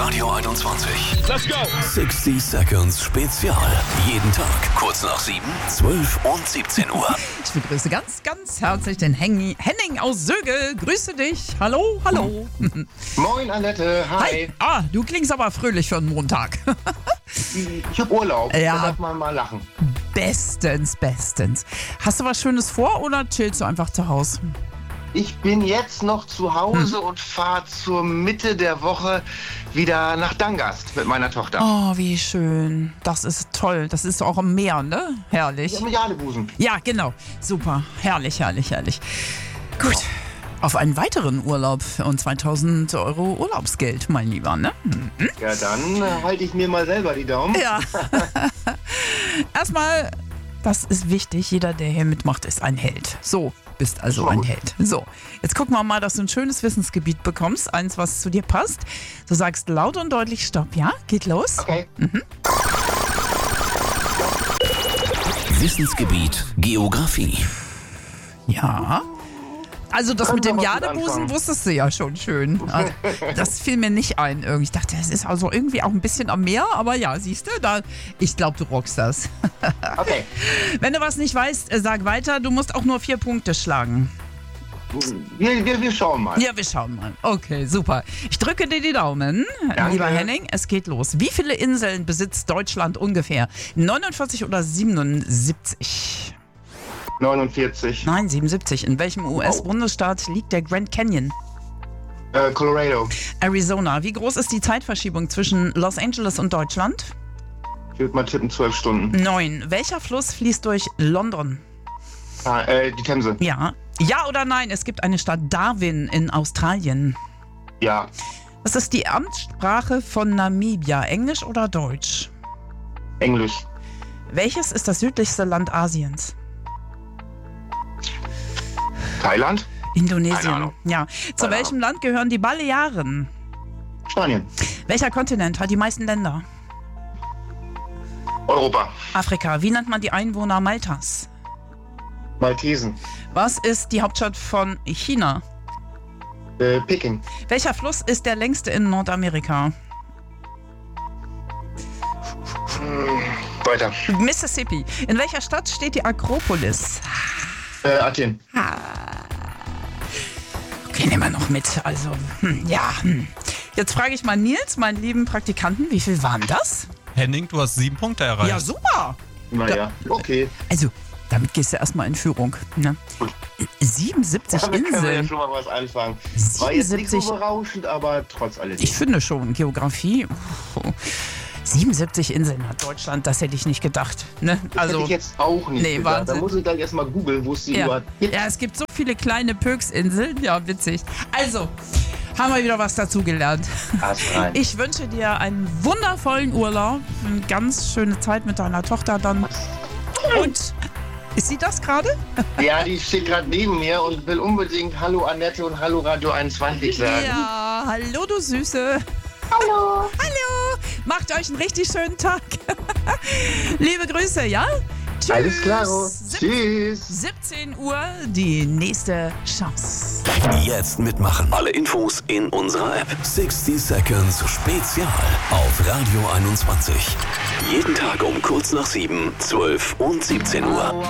Radio 21. Let's go! 60 Seconds Spezial. Jeden Tag kurz nach 7, 12 und 17 Uhr. Ich begrüße ganz, ganz herzlich den Henning aus Sögel. Grüße dich. Hallo, hallo. Moin Annette, hi. Ah, du klingst aber fröhlich für einen Montag. Ich hab Urlaub, Ja. da darf man mal lachen. Bestens. Hast du was Schönes vor oder chillst du einfach zu Hause? Ich bin jetzt noch zu Hause und fahre zur Mitte der Woche wieder nach Dangast mit meiner Tochter. Oh, wie schön. Das ist toll. Das ist auch am Meer, ne? Herrlich. Ja, mit Jadebusen. Ja, genau. Super. Herrlich. Gut. Auf einen weiteren Urlaub und 2000 Euro Urlaubsgeld, mein Lieber, ne? Ja, dann halte ich mir mal selber die Daumen. Ja. Erstmal, das ist wichtig, jeder, der hier mitmacht, ist ein Held. So, bist also ein Held. So, jetzt gucken wir mal, dass du ein schönes Wissensgebiet bekommst. Eins, was zu dir passt. Du sagst laut und deutlich Stopp, ja? Geht los. Okay. Wissensgebiet Geografie. Ja. Also das Können mit dem wir mal gut Jadebusen anfangen. wusstest du ja schon schön. Also, das fiel mir nicht ein irgendwie. Ich dachte, es ist also irgendwie auch ein bisschen am Meer, aber ja, siehst du, ich glaube, du rockst das. Okay. Wenn du was nicht weißt, sag weiter. Du musst auch nur 4 Punkte schlagen. Wir schauen mal. Ja, wir schauen mal. Okay, super. Ich drücke dir die Daumen, Danke. lieber Henning. Es geht los. Wie viele Inseln besitzt Deutschland ungefähr? 49 oder 77? 49. Nein, 77. In welchem US-Bundesstaat liegt der Grand Canyon? Colorado. Arizona. Wie groß ist die Zeitverschiebung zwischen Los Angeles und Deutschland? Ich würde mal tippen 12 Stunden. 9. Welcher Fluss fließt durch London? Die Themse. Ja. Ja oder nein? Es gibt eine Stadt Darwin in Australien. Ja. Was ist die Amtssprache von Namibia? Englisch oder Deutsch? Englisch. Welches ist das südlichste Land Asiens? Thailand. Keine Indonesien. Ahnung. Ja. Zu Keine welchem Land gehören die Balearen? Spanien. Welcher Kontinent hat die meisten Länder? Europa. Afrika. Wie nennt man die Einwohner Maltas? Maltesen. Was ist die Hauptstadt von China? Peking. Welcher Fluss ist der längste in Nordamerika? Weiter. Mississippi. In welcher Stadt steht die Akropolis? Athen. Okay, nehmen wir noch mit. Also, Jetzt frage ich mal Nils, meinen lieben Praktikanten, wie viel waren das? Henning, du hast 7 Punkte erreicht. Ja, super. Naja, okay. Also, damit gehst du erstmal in Führung. Ne? Gut. 77 Damit können wir ja Inseln. schon mal was anfangen. War jetzt nicht so 77. berauschend, aber trotz alledem. Ich finde schon, Geografie. 77 Inseln hat Deutschland, das hätte ich nicht gedacht. Ne? Hätte ich jetzt auch nicht nee, gedacht. Da Wahnsinn. muss ich gleich erstmal googeln, wo es die Ja. überhaupt gibt. Ja, es gibt so viele kleine Pöksinseln. Ja, witzig. Also, haben wir wieder was dazugelernt. Arsch rein. Ich wünsche dir einen wundervollen Urlaub, eine ganz schöne Zeit mit deiner Tochter dann. Und ist sie das gerade? Ja, die steht gerade neben mir und will unbedingt Hallo Annette und Hallo Radio 21 sagen. Ja, hallo du Süße. Hallo. Hallo. Macht euch einen richtig schönen Tag. Liebe Grüße, ja? Tschüss. Alles klar. Tschüss. 17 Uhr, die nächste Chance. Jetzt mitmachen. Alle Infos in unserer App. 60 Seconds Spezial auf Radio 21. Jeden Tag um kurz nach 7, 12 und 17 Uhr.